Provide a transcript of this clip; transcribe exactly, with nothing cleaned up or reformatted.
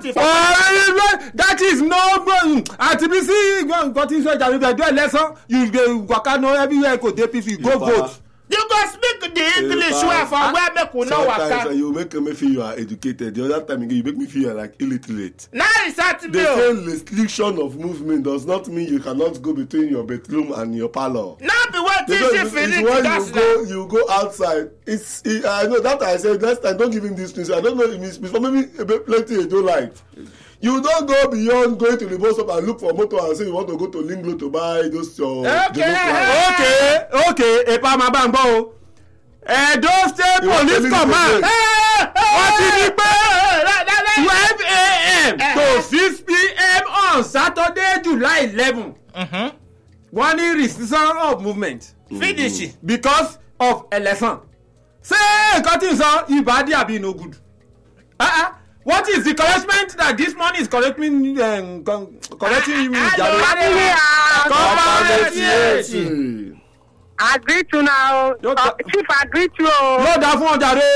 something for that is no àti bí sí nǹkan tí ń sọ ìjà níbi ẹjọ́ ẹlẹ́sán you dey waka no everywhere go dey peaceful you go vote. You go speak the English well for where make we know waka. Sometimes you make me feel you are educated. The other time you make me feel you are like illiterate. Now it's at me. The same restriction of movement does not mean you cannot go between your bedroom and your parlor. Now be what you say finish. When you go, you go outside. It's it, I know that I said last time. Don't give him this news. I don't know if it's before maybe plenty you don't like. You don't go beyond going to the bus stop and look for motor and say you want to go to Linglo to buy those your. Okay, okay, okay. Epa ma ba n gbọ́ o. Edo State Police Command. Wọ́n ti ní pé twelve a.m. to six p.m. on Saturday, July eleven. Wọ́n ní restriction of movement. Finish. Because of election. Ṣé nǹkan tí ń sọ ìbàdí àbí no good? Uh-uh. What is the correctment that this money is correcting um, correcting you? Agree to now. Uh, chief agree to. Lord, that phone, Jare.